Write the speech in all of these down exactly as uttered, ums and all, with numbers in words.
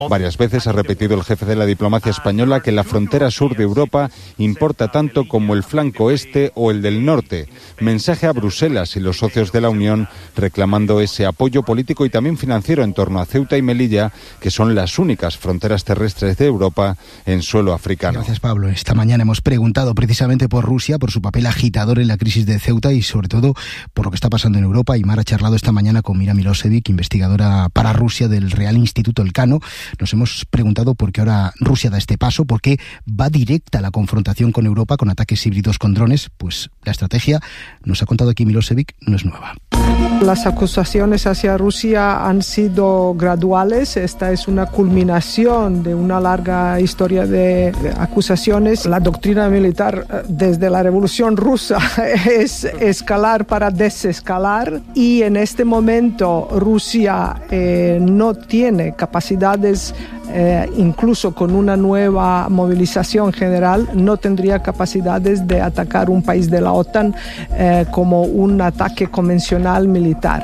Varias veces ha repetido el jefe de la diplomacia española que la frontera sur de Europa importa tanto como el flanco este o el del norte. Mensaje a Bruselas y los socios de la Unión reclamando ese apoyo político y también financiero en torno a Ceuta y Melilla, que son las únicas fronteras terrestres de Europa en suelo africano. Gracias, Pablo. Esta mañana hemos preguntado precisamente por Rusia, por su papel agitador en la crisis de Ceuta y sobre todo por lo que está pasando en Europa. Y Mar ha charlado esta mañana con Mira Milosevic, investigadora para Rusia del Real Instituto Elcano. Nos hemos preguntado por qué ahora Rusia da este paso, por qué va directa a la confrontación con Europa con ataques híbridos con drones. Pues la estrategia, nos ha contado aquí Milosevic, no es nueva. Las acusaciones hacia Rusia han sido graduales. Esta es una culminación de una larga historia de acusaciones. La doctrina militar desde la Revolución Rusa es escalar para desescalar, y en este momento Rusia eh, no tiene capacidades, eh, incluso con una nueva movilización general, no tendría capacidades de atacar un país de la OTAN eh, como un ataque convencional militar.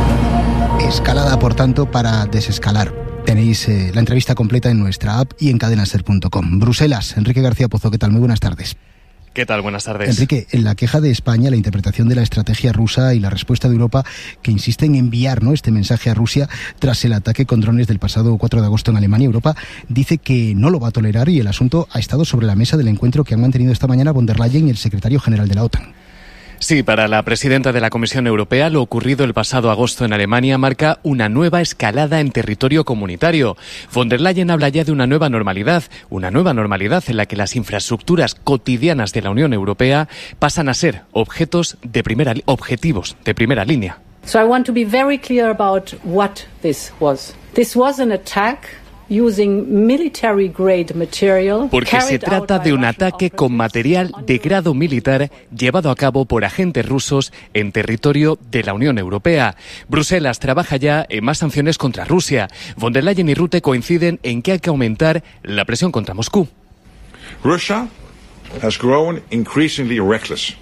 Escalada, por tanto, para desescalar. Tenéis eh, la entrevista completa en nuestra app y en cadenaser punto com. Bruselas, Enrique García Pozo, ¿qué tal? Muy buenas tardes. ¿Qué tal? Buenas tardes. Enrique, en la queja de España, la interpretación de la estrategia rusa y la respuesta de Europa, que insiste en enviar, ¿no?, este mensaje a Rusia tras el ataque con drones del pasado cuatro de agosto en Alemania. Europa dice que no lo va a tolerar y el asunto ha estado sobre la mesa del encuentro que han mantenido esta mañana von der Leyen y el secretario general de la OTAN. Sí, para la presidenta de la Comisión Europea, lo ocurrido el pasado agosto en Alemania marca una nueva escalada en territorio comunitario. Von der Leyen habla ya de una nueva normalidad, una nueva normalidad en la que las infraestructuras cotidianas de la Unión Europea pasan a ser objetos de primera, objetivos de primera línea. So I want to be very clear about what this was. This was an attack using military grade material. Porque se trata de un ataque con material de grado militar llevado a cabo por agentes rusos en territorio de la Unión Europea. Bruselas trabaja ya en más sanciones contra Rusia. Von der Leyen y Rutte coinciden en que hay que aumentar la presión contra Moscú. Russia has grown increasingly reckless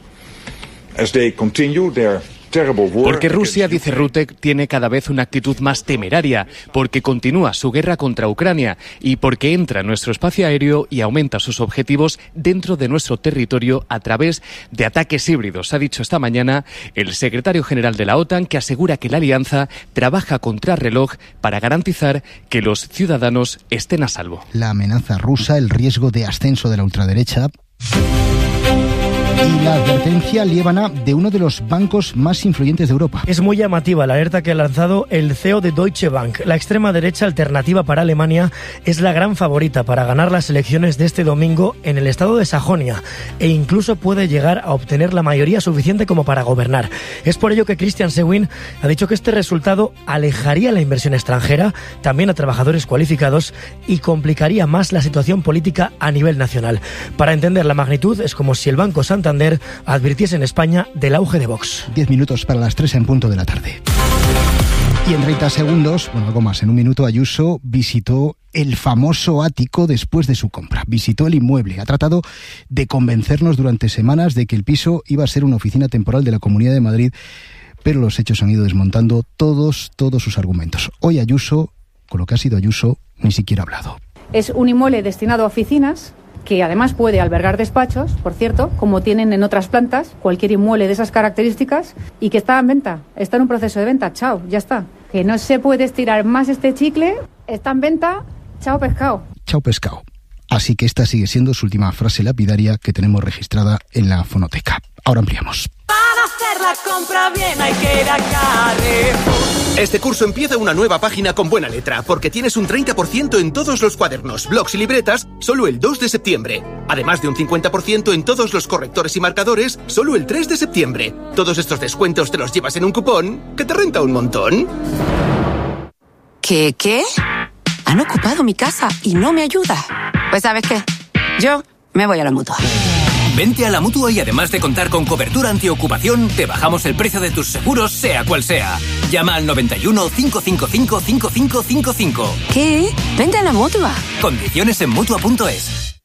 as they continue their Porque Rusia, dice Rutte, tiene cada vez una actitud más temeraria, porque continúa su guerra contra Ucrania y porque entra en nuestro espacio aéreo y aumenta sus objetivos dentro de nuestro territorio a través de ataques híbridos, ha dicho esta mañana el secretario general de la OTAN, que asegura que la alianza trabaja contra reloj para garantizar que los ciudadanos estén a salvo. La amenaza rusa, el riesgo de ascenso de la ultraderecha y la advertencia líbana de uno de los bancos más influyentes de Europa. Es muy llamativa la alerta que ha lanzado el C E O de Deutsche Bank. La extrema derecha alternativa para Alemania es la gran favorita para ganar las elecciones de este domingo en el estado de Sajonia e incluso puede llegar a obtener la mayoría suficiente como para gobernar. Es por ello que Christian Sewing ha dicho que este resultado alejaría la inversión extranjera, también a trabajadores cualificados, y complicaría más la situación política a nivel nacional. Para entender la magnitud, es como si el Banco Santander advirtiese en España del auge de Vox. Diez minutos para las tres en punto de la tarde. Y en treinta segundos, bueno, algo más, en un minuto, Ayuso visitó el famoso ático después de su compra. Visitó el inmueble. Ha tratado de convencernos durante semanas de que el piso iba a ser una oficina temporal de la Comunidad de Madrid, pero los hechos han ido desmontando todos, todos sus argumentos. Hoy Ayuso, con lo que ha sido Ayuso, ni siquiera ha hablado. Es un inmueble destinado a oficinas, que además puede albergar despachos, por cierto, como tienen en otras plantas, cualquier inmueble de esas características, y que está en venta, está en un proceso de venta, chao, ya está. Que no se puede estirar más este chicle, está en venta, chao pescado. Chao pescado. Así que esta sigue siendo su última frase lapidaria que tenemos registrada en la fonoteca. Ahora ampliamos. Para hacer la compra bien hay que ir a Carrefour. Este curso empieza una nueva página con buena letra, porque tienes un treinta por ciento en todos los cuadernos, blocs y libretas, solo el dos de septiembre. Además de un cincuenta por ciento en todos los correctores y marcadores, solo el tres de septiembre. Todos estos descuentos te los llevas en un cupón que te renta un montón. ¿Qué, qué? Han ocupado mi casa y no me ayuda. Pues ¿sabes qué? Yo me voy a la Mutua. Vente a la Mutua y además de contar con cobertura antiocupación, te bajamos el precio de tus seguros, sea cual sea. Llama al noventa y uno, cinco cinco cinco, cinco cinco cinco cinco. ¿Qué? Vente a la Mutua. Condiciones en Mutua punto es.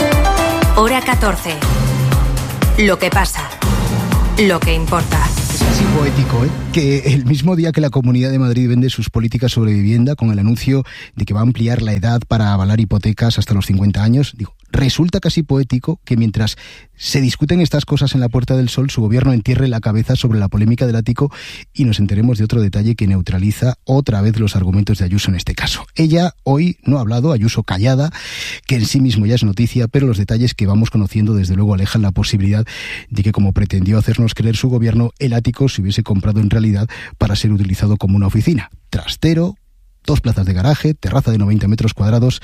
Hora catorce. Lo que pasa. Lo que importa. Casi poético, ¿eh? Que el mismo día que la Comunidad de Madrid vende sus políticas sobre vivienda con el anuncio de que va a ampliar la edad para avalar hipotecas hasta los cincuenta años, digo, resulta casi poético que mientras se discuten estas cosas en la Puerta del Sol, su gobierno entierre la cabeza sobre la polémica del ático y nos enteremos de otro detalle que neutraliza otra vez los argumentos de Ayuso en este caso. Ella hoy no ha hablado, Ayuso callada, que en sí mismo ya es noticia, pero los detalles que vamos conociendo desde luego alejan la posibilidad de que, como pretendió hacernos creer su gobierno, el ático se hubiese comprado en realidad para ser utilizado como una oficina. Trastero, dos plazas de garaje, terraza de noventa metros cuadrados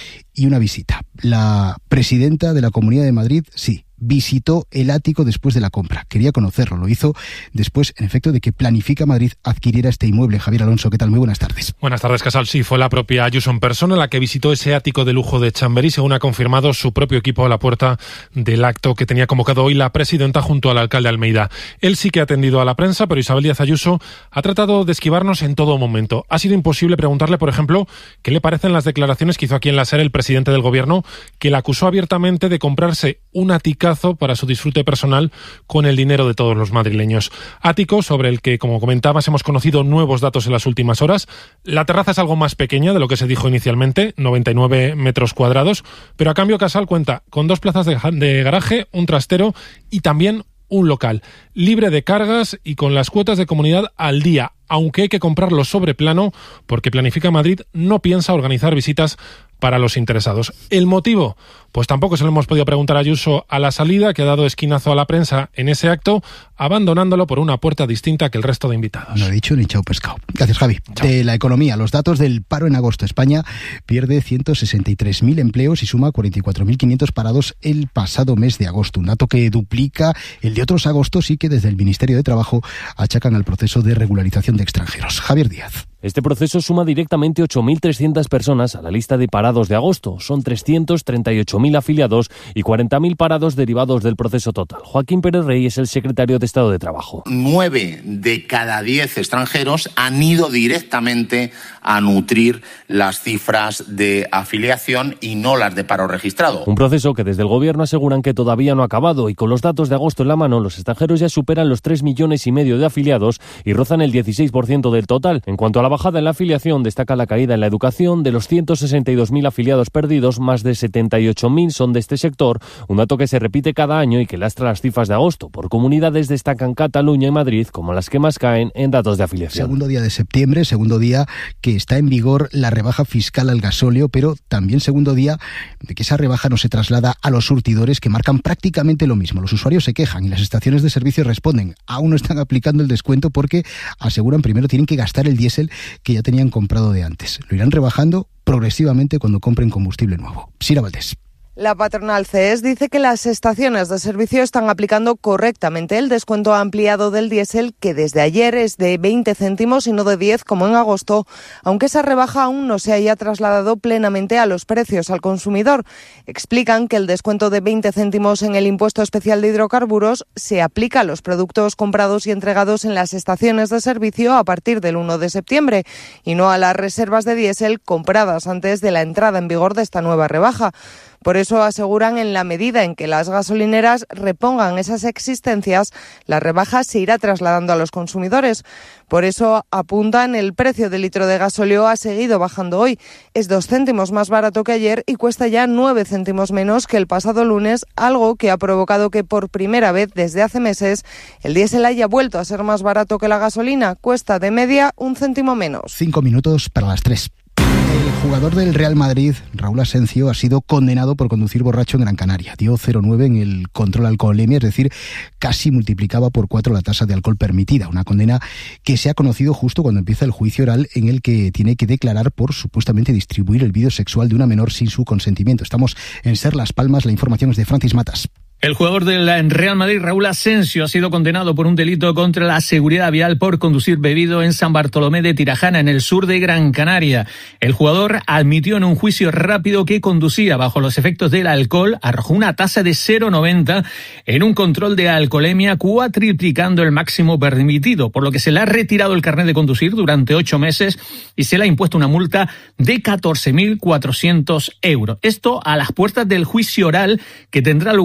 y una visita. La presidenta de la Comunidad de Madrid, sí, visitó el ático después de la compra. Quería conocerlo. Lo hizo después, en efecto, de que Planifica Madrid adquiriera este inmueble. Javier Alonso, ¿qué tal? Muy buenas tardes. Buenas tardes, Casal. Sí, fue la propia Ayuso en persona la que visitó ese ático de lujo de Chamberí, según ha confirmado su propio equipo a la puerta del acto que tenía convocado hoy la presidenta junto al alcalde Almeida. Él sí que ha atendido a la prensa, pero Isabel Díaz Ayuso ha tratado de esquivarnos en todo momento. Ha sido imposible preguntarle, por ejemplo, qué le parecen las declaraciones que hizo aquí en la SER el presidente del gobierno, que la acusó abiertamente de comprarse un aticazo para su disfrute personal con el dinero de todos los madrileños. Ático sobre el que, como comentabas, hemos conocido nuevos datos en las últimas horas. La terraza es algo más pequeña de lo que se dijo inicialmente, noventa y nueve metros cuadrados, pero a cambio Casal cuenta con dos plazas de, de garaje, un trastero y también un local, libre de cargas y con las cuotas de comunidad al día, aunque hay que comprarlo sobre plano porque Planifica Madrid no piensa organizar visitas para los interesados. ¿El motivo? Pues tampoco se lo hemos podido preguntar a Ayuso a la salida, que ha dado esquinazo a la prensa en ese acto, abandonándolo por una puerta distinta que el resto de invitados. No he dicho ni chao pescado. Gracias, Javi. Chao. De la economía, los datos del paro en agosto. España pierde ciento sesenta y tres mil empleos y suma cuarenta y cuatro mil quinientos parados el pasado mes de agosto. Un dato que duplica el de otros agostos y que desde el Ministerio de Trabajo achacan al proceso de regularización de extranjeros. Javier Díaz. Este proceso suma directamente ocho mil trescientas personas a la lista de parados de agosto. Son trescientos treinta y ocho mil afiliados y cuarenta mil parados derivados del proceso total. Joaquín Pérez Rey es el secretario de Estado de Trabajo. Nueve de cada diez extranjeros han ido directamente a nutrir las cifras de afiliación y no las de paro registrado. Un proceso que desde el gobierno aseguran que todavía no ha acabado y con los datos de agosto en la mano, los extranjeros ya superan los tres millones y medio de afiliados y rozan el dieciséis por ciento del total. En cuanto a la bajada en la afiliación, destaca la caída en la educación. De los ciento sesenta y dos mil afiliados perdidos, más de setenta y ocho mil son de este sector, un dato que se repite cada año y que lastra las cifras de agosto. Por comunidades destacan Cataluña y Madrid como las que más caen en datos de afiliación. Segundo día de septiembre, segundo día que está en vigor la rebaja fiscal al gasóleo, pero también segundo día de que esa rebaja no se traslada a los surtidores, que marcan prácticamente lo mismo. Los usuarios se quejan y las estaciones de servicio responden. Aún no están aplicando el descuento porque aseguran primero tienen que gastar el diésel que ya tenían comprado de antes. Lo irán rebajando progresivamente cuando compren combustible nuevo. Sira Valdés. La patronal C E S dice que las estaciones de servicio están aplicando correctamente el descuento ampliado del diésel, que desde ayer es de veinte céntimos y no de diez como en agosto, aunque esa rebaja aún no se haya trasladado plenamente a los precios al consumidor. Explican que el descuento de veinte céntimos en el impuesto especial de hidrocarburos se aplica a los productos comprados y entregados en las estaciones de servicio a partir del uno de septiembre y no a las reservas de diésel compradas antes de la entrada en vigor de esta nueva rebaja. Por eso aseguran, en la medida en que las gasolineras repongan esas existencias, la rebaja se irá trasladando a los consumidores. Por eso apuntan, el precio del litro de gasóleo ha seguido bajando hoy. Es dos céntimos más barato que ayer y cuesta ya nueve céntimos menos que el pasado lunes, algo que ha provocado que por primera vez desde hace meses el diésel haya vuelto a ser más barato que la gasolina. Cuesta de media un céntimo menos. Cinco minutos para las tres. El jugador del Real Madrid, Raúl Asensio, ha sido condenado por conducir borracho en Gran Canaria. Dio cero coma nueve en el control alcoholemia, es decir, casi multiplicaba por cuatro la tasa de alcohol permitida. Una condena que se ha conocido justo cuando empieza el juicio oral, en el que tiene que declarar por supuestamente distribuir el vídeo sexual de una menor sin su consentimiento. Estamos en Ser Las Palmas, la información es de Francis Matas. El jugador del Real Madrid, Raúl Asensio, ha sido condenado por un delito contra la seguridad vial por conducir bebido en San Bartolomé de Tirajana, en el sur de Gran Canaria. El jugador admitió en un juicio rápido que conducía bajo los efectos del alcohol, arrojó una tasa de cero coma noventa en un control de alcoholemia, cuatriplicando el máximo permitido, por lo que se le ha retirado el carnet de conducir durante ocho meses y se le ha impuesto una multa de catorce mil cuatrocientos euros. Esto a las puertas del juicio oral que tendrá lugar mañana.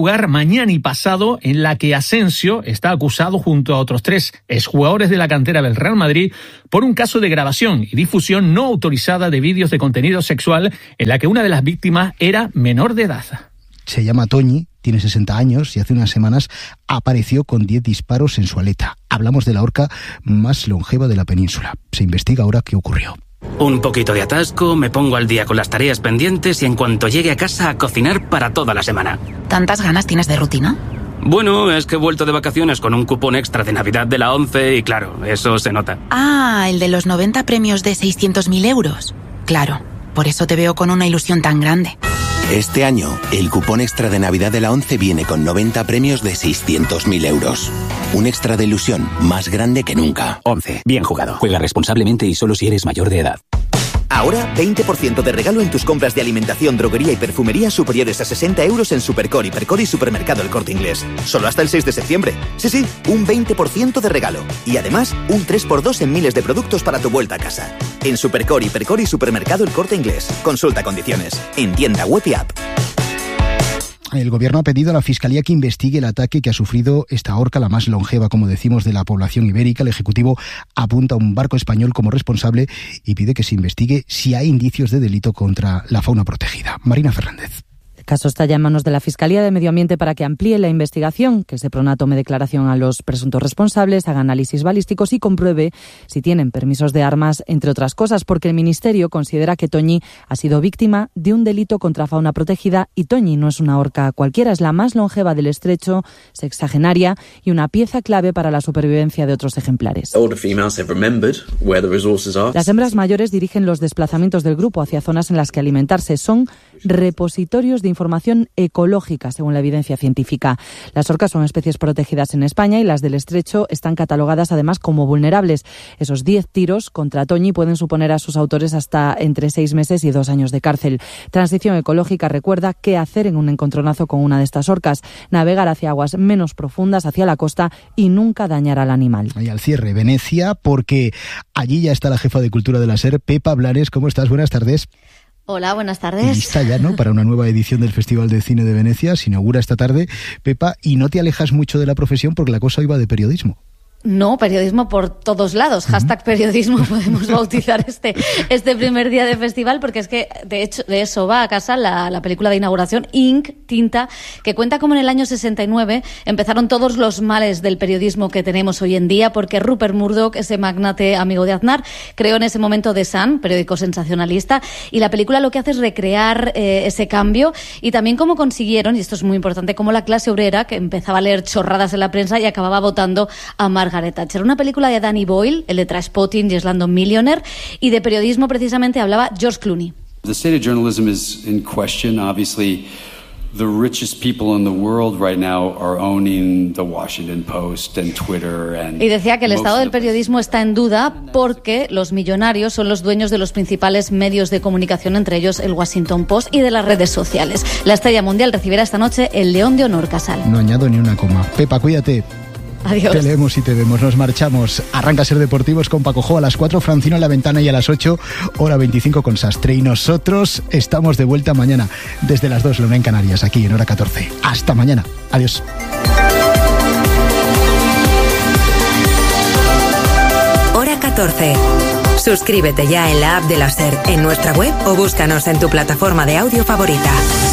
mañana y pasado, en la que Asensio está acusado junto a otros tres exjugadores de la cantera del Real Madrid por un caso de grabación y difusión no autorizada de vídeos de contenido sexual en la que una de las víctimas era menor de edad. Se llama Toñi, tiene sesenta años y hace unas semanas apareció con diez disparos en su aleta. Hablamos de la horca más longeva de la península. Se investiga ahora qué ocurrió. Un poquito de atasco, me pongo al día con las tareas pendientes y en cuanto llegue a casa a cocinar para toda la semana. ¿Tantas ganas tienes de rutina? Bueno, es que he vuelto de vacaciones con un cupón extra de Navidad de la ONCE y claro, eso se nota. Ah, el de los noventa premios de seiscientos mil euros. Claro, por eso te veo con una ilusión tan grande. Este año, el cupón extra de Navidad de la ONCE viene con noventa premios de seiscientos mil euros. Un extra de ilusión más grande que nunca. ONCE. Bien jugado. Juega responsablemente y solo si eres mayor de edad. Ahora, veinte por ciento de regalo en tus compras de alimentación, droguería y perfumería superiores a sesenta euros en Supercore, Hipercore y Supermercado El Corte Inglés. Solo hasta el seis de septiembre. Sí, sí, un veinte por ciento de regalo. Y además, un tres por dos en miles de productos para tu vuelta a casa. En Supercore, Hipercore y Supermercado El Corte Inglés. Consulta condiciones. En tienda web y app. El gobierno ha pedido a la Fiscalía que investigue el ataque que ha sufrido esta orca, la más longeva, como decimos, de la población ibérica. El Ejecutivo apunta a un barco español como responsable y pide que se investigue si hay indicios de delito contra la fauna protegida. Marina Fernández. El caso está ya en manos de la Fiscalía de Medio Ambiente para que amplíe la investigación, que Seprona tome declaración a los presuntos responsables, haga análisis balísticos y compruebe si tienen permisos de armas, entre otras cosas, porque el Ministerio considera que Toñi ha sido víctima de un delito contra fauna protegida y Toñi no es una orca cualquiera, es la más longeva del estrecho, sexagenaria y una pieza clave para la supervivencia de otros ejemplares. Las hembras mayores dirigen los desplazamientos del grupo hacia zonas en las que alimentarse. Son repositorios de información ecológica, según la evidencia científica. Las orcas son especies protegidas en España y las del estrecho están catalogadas además como vulnerables. Esos diez tiros contra Toñi pueden suponer a sus autores hasta entre seis meses y dos años de cárcel. Transición Ecológica recuerda qué hacer en un encontronazo con una de estas orcas: navegar hacia aguas menos profundas, hacia la costa y nunca dañar al animal. Y al cierre, Venecia, porque allí ya está la jefa de Cultura de la SER, Pepa Blanes. ¿Cómo estás? Buenas tardes. Hola, buenas tardes. Lista ya, ¿no?, para una nueva edición del Festival de Cine de Venecia. Se inaugura esta tarde, Pepa, y no te alejas mucho de la profesión porque la cosa iba de periodismo. No, periodismo por todos lados. Uh-huh. Hashtag periodismo podemos bautizar este, este primer día de festival, porque es que, de hecho, de eso va a casa la, la película de inauguración, Ink, Tinta, que cuenta cómo en el año sesenta y nueve empezaron todos los males del periodismo que tenemos hoy en día, porque Rupert Murdoch, ese magnate amigo de Aznar, creó en ese momento The Sun, periódico sensacionalista, y la película lo que hace es recrear eh, ese cambio y también cómo consiguieron, y esto es muy importante, cómo la clase obrera, que empezaba a leer chorradas en la prensa y acababa votando a Margaret Thatcher. Una película de Danny Boyle, el de Trainspotting y Slumdog Millionaire, y de periodismo precisamente hablaba George Clooney. The state of journalism is in question. Obviously, the richest people in the world right now are owning the Washington Post and Twitter and Y decía que el estado del periodismo está en duda porque los millonarios son los dueños de los principales medios de comunicación, entre ellos el Washington Post y de las redes sociales. La estrella mundial recibirá esta noche el León de Honor Casal. No añado ni una coma. Pepa, cuídate. Adiós. Te leemos y te vemos, nos marchamos. Arranca Ser Deportivos con Paco Jo a las cuatro, Francino en la ventana y a las ocho, hora veinticinco con Sastre. Y nosotros estamos de vuelta mañana desde las dos, la una en Canarias, aquí en hora catorce. Hasta mañana. Adiós. Hora catorce. Suscríbete ya en la app de la SER, en nuestra web o búscanos en tu plataforma de audio favorita.